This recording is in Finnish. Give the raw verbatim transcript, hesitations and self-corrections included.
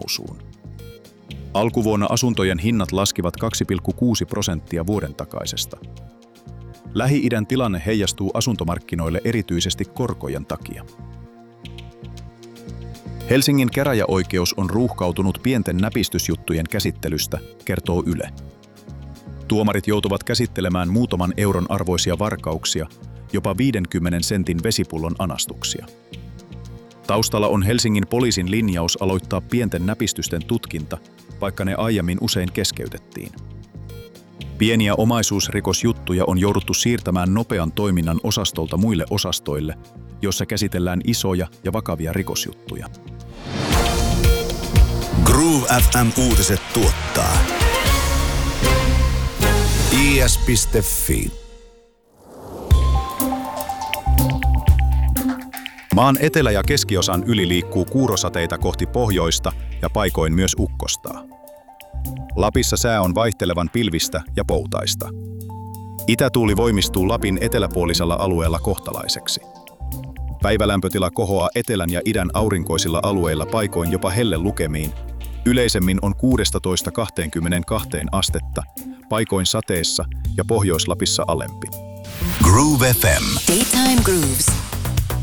nousuun. Alkuvuonna asuntojen hinnat laskivat kaksi pilkku kuusi prosenttia vuoden takaisesta. Lähi-idän tilanne heijastuu asuntomarkkinoille erityisesti korkojen takia. Helsingin käräjäoikeus on ruuhkautunut pienten näpistysjuttujen käsittelystä, kertoo Yle. Tuomarit joutuvat käsittelemään muutaman euron arvoisia varkauksia, jopa viidenkymmenen sentin vesipullon anastuksia. Taustalla on Helsingin poliisin linjaus aloittaa pienten näpistysten tutkinta, vaikka ne aiemmin usein keskeytettiin. Pieniä omaisuusrikosjuttuja on jouduttu siirtämään nopean toiminnan osastolta muille osastoille, jossa käsitellään isoja ja vakavia rikosjuttuja. Groove F M-uutiset tuottaa I S piste Fi. Maan etelä- ja keskiosan yli liikkuu kuurosateita kohti pohjoista ja paikoin myös ukkostaa. Lapissa sää on vaihtelevan pilvistä ja poutaista. Itätuuli voimistuu Lapin eteläpuolisella alueella kohtalaiseksi. Päivälämpötila kohoaa etelän ja idän aurinkoisilla alueilla paikoin jopa hellelukemiin. Yleisemmin on kuusitoista kaksikymmentäkaksi astetta, paikoin sateessa ja Pohjois-Lapissa alempi. Groove F M. Daytime Grooves.